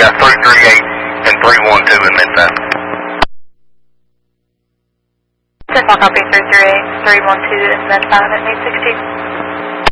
got 338 and 312 in Midtown. 10 copy 338, 312 in Midtown at 860.